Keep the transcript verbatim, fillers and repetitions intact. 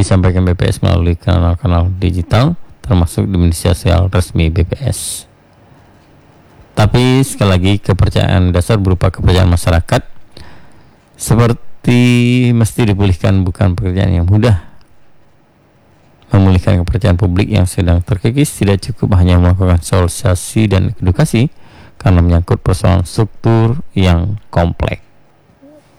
disampaikan B P S melalui kanal-kanal digital termasuk di media sosial resmi B P S. Tapi sekali lagi, kepercayaan dasar berupa kepercayaan masyarakat seperti mesti dipulihkan, bukan pekerjaan yang mudah. Memulihkan kepercayaan publik yang sedang terkikis tidak cukup hanya melakukan sosialisasi dan edukasi, karena menyangkut persoalan struktur yang kompleks.